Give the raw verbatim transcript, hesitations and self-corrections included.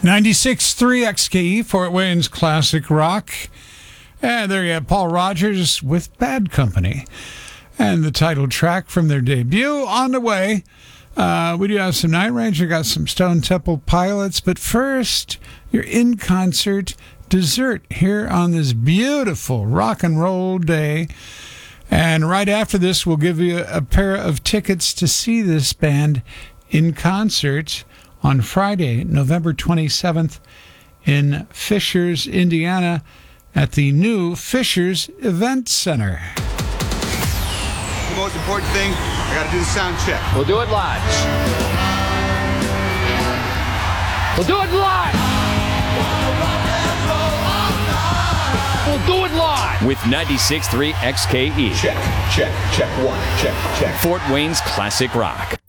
ninety-six point three X K E, Fort Wayne's Classic Rock. And there you have Paul Rogers with Bad Company. And the title track from their debut on the way. Uh, we do have some Night Ranger, got some Stone Temple Pilots. But first, your in-concert dessert here on this beautiful rock and roll day. And right after this, we'll give you a pair of tickets to see this band in concert on Friday, November twenty-seventh in Fishers, Indiana, at the new Fishers Event Center. The most important thing, I got to do the sound check. We'll do it live. We'll do it live. We'll do it live. With ninety-six point three X K E. Check, check, check one, check, check. Fort Wayne's Classic Rock.